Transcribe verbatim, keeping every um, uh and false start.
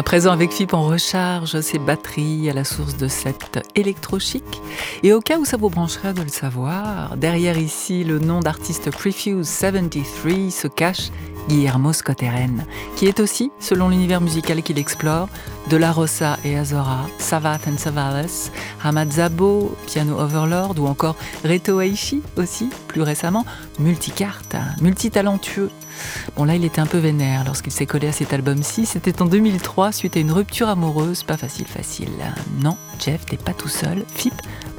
présent avec Philippe, on recharge ses batteries à la source de cet électrochic. Et au cas où ça vous brancherait de le savoir, derrière ici le nom d'artiste Prefuse soixante-treize se cache Guillermo Scotteren, qui est aussi, selon l'univers musical qu'il explore, De La Rosa et Azora, Savath and Savalas, Hamad Zabo, Piano Overlord ou encore Reto Aishi aussi, plus récemment, multicarte, multitalentueux. Bon là il était un peu vénère lorsqu'il s'est collé à cet album-ci, c'était en deux mille trois suite à une rupture amoureuse, pas facile facile. Non, Jeff n'est pas tout seul, Phip